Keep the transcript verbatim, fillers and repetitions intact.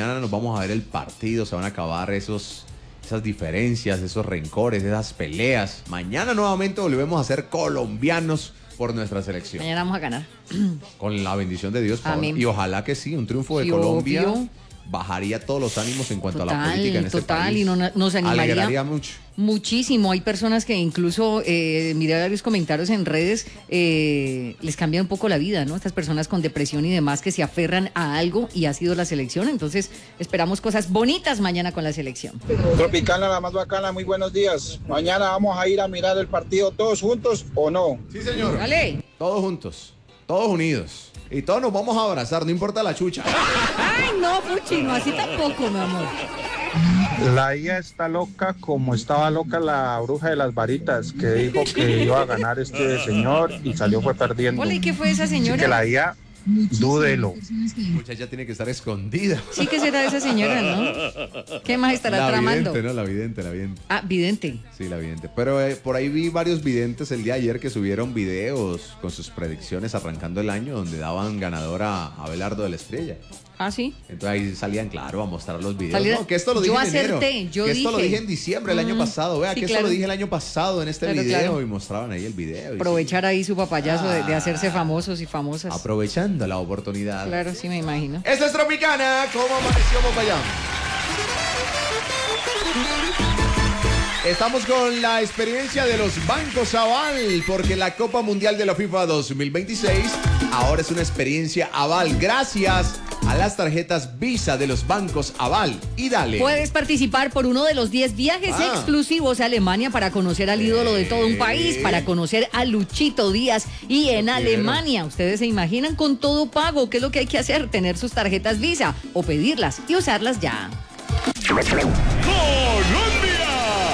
mañana nos vamos a ver el partido, se van a acabar esos, esas diferencias, esos rencores, esas peleas. Mañana nuevamente volvemos a ser colombianos por nuestra selección. Mañana vamos a ganar. Con la bendición de Dios. Amén. Y ojalá que sí, un triunfo de Sí, Colombia obvio. bajaría todos los ánimos en cuanto Total, a la política en este total, país. y no- nos animaría Alegraría mucho. Muchísimo. Hay personas que incluso, eh, miré varios comentarios en redes, eh, les cambia un poco la vida, ¿no? Estas personas con depresión y demás que se aferran a algo y ha sido la selección. Entonces, esperamos cosas bonitas mañana con la selección. Tropicana, la más bacana, muy buenos días. Mañana vamos a ir a mirar el partido todos juntos o no. Sí, señor. Vale. Todos juntos, todos unidos. Y todos nos vamos a abrazar, no importa la chucha. Ay, no, Puchi, no, así tampoco, mi amor. La I A está loca como estaba loca la bruja de las varitas, que dijo que iba a ganar este señor y salió fue perdiendo. Hola, ¿y qué fue esa Así señora? que la I A, dúdelo. Muchacha tiene que estar escondida. Sí, que será esa señora, ¿no? ¿Qué más estará La tramando? vidente, ¿no? La vidente, la vidente. Ah, vidente. Sí, la vidente. Pero eh, por ahí vi varios videntes el día de ayer que subieron videos con sus predicciones arrancando el año donde daban ganador a Abelardo de la Estrella. Ah, sí. Entonces ahí salían, claro, a mostrar los videos. Salía- No, que esto lo yo dije en enero. acerté, yo que esto lo dije. dije en diciembre del año Mm, pasado. Vea, sí, que claro. esto lo dije el año pasado en este Claro, video claro. y mostraban ahí el video. y Aprovechar ahí su papayazo de, de hacerse famosos y sí, famosas. aprovechando la oportunidad. Claro, sí me imagino. Esta es Tropicana. ¿Cómo amaneció Popayán? Estamos con la experiencia de los bancos Aval, porque la Copa Mundial de la FIFA dos mil veintiséis ahora es una experiencia Aval, gracias a las tarjetas Visa de los bancos Aval. Y dale. Puedes participar por uno de los diez viajes Ah. exclusivos a Alemania para conocer al ídolo de todo un país, para conocer a Luchito Díaz. Y en quiero. Alemania, ustedes se imaginan con todo pago, ¿qué es lo que hay que hacer? Tener sus tarjetas Visa o pedirlas y usarlas ya.